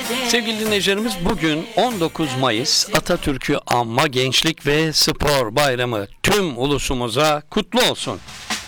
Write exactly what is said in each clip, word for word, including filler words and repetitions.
Sevgili dinleyicilerimiz, bugün on dokuz Mayıs Atatürk'ü Anma Gençlik ve Spor Bayramı. Tüm ulusumuza kutlu olsun.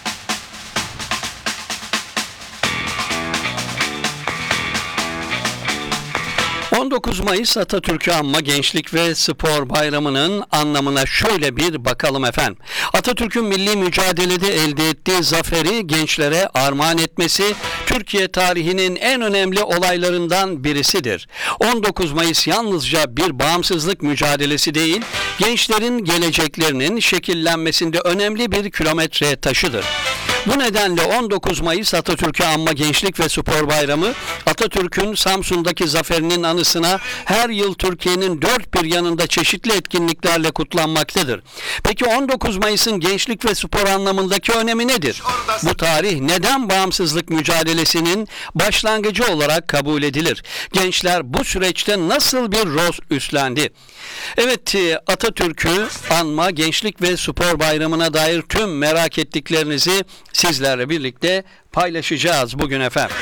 on dokuz Mayıs Atatürk'ü Anma Gençlik ve Spor Bayramı'nın anlamına şöyle bir bakalım efendim. Atatürk'ün milli mücadelede elde ettiği zaferi gençlere armağan etmesi Türkiye tarihinin en önemli olaylarından birisidir. on dokuz Mayıs yalnızca bir bağımsızlık mücadelesi değil, gençlerin geleceklerinin şekillenmesinde önemli bir kilometre taşıdır. Bu nedenle on dokuz Mayıs Atatürk'ü Anma Gençlik ve Spor Bayramı, Atatürk'ün Samsun'daki zaferinin anısına her yıl Türkiye'nin dört bir yanında çeşitli etkinliklerle kutlanmaktadır. Peki on dokuz Mayıs'ın gençlik ve spor anlamındaki önemi nedir? Bu tarih neden bağımsızlık mücadelesinin başlangıcı olarak kabul edilir? Gençler bu süreçte nasıl bir rol üstlendi? Evet, Atatürk'ü Anma Gençlik ve Spor Bayramı'na dair tüm merak ettiklerinizi sizlerle birlikte paylaşacağız bugün efendim.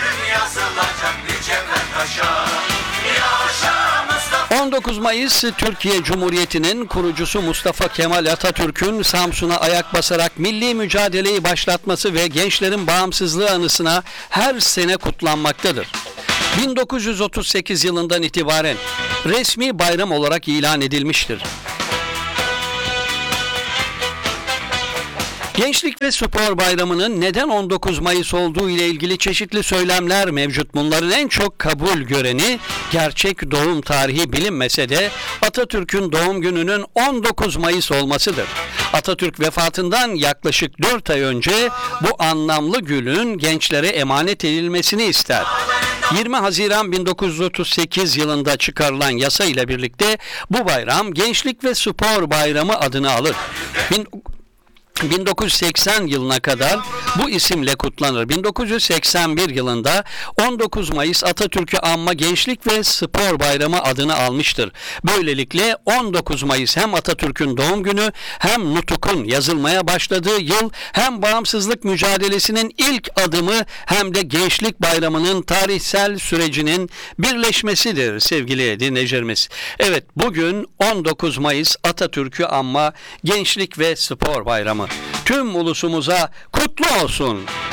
on dokuz Mayıs Türkiye Cumhuriyeti'nin kurucusu Mustafa Kemal Atatürk'ün Samsun'a ayak basarak milli mücadeleyi başlatması ve gençlerin bağımsızlığı anısına her sene kutlanmaktadır. bin dokuz yüz otuz sekiz yılından itibaren resmi bayram olarak ilan edilmiştir. Gençlik ve Spor Bayramı'nın neden on dokuz Mayıs olduğu ile ilgili çeşitli söylemler mevcut. Bunların en çok kabul göreni gerçek doğum tarihi bilinmese de Atatürk'ün doğum gününün on dokuz Mayıs olmasıdır. Atatürk vefatından yaklaşık dört ay önce bu anlamlı günün gençlere emanet edilmesini ister. yirmi Haziran bin dokuz yüz otuz sekiz yılında çıkarılan yasa ile birlikte bu bayram Gençlik ve Spor Bayramı adını alır. Bin bin dokuz yüz seksen yılına kadar bu isimle kutlanır. bin dokuz yüz seksen bir yılında on dokuz Mayıs Atatürk'ü Anma Gençlik ve Spor Bayramı adını almıştır. Böylelikle on dokuz Mayıs hem Atatürk'ün doğum günü, hem Nutuk'un yazılmaya başladığı yıl, hem bağımsızlık mücadelesinin ilk adımı, hem de Gençlik Bayramı'nın tarihsel sürecinin birleşmesidir sevgili dinleyicilerimiz. Evet, bugün on dokuz Mayıs Atatürk'ü Anma Gençlik ve Spor Bayramı. Tüm ulusumuza kutlu olsun.